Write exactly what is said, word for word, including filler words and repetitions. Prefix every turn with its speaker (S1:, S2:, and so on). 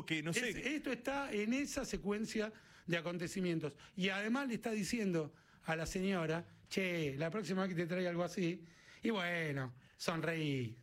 S1: algo que, no sé...
S2: Es, esto está en esa secuencia de acontecimientos. Y además le está diciendo a la señora, che, la próxima vez que te traiga algo así, y bueno, sonreí.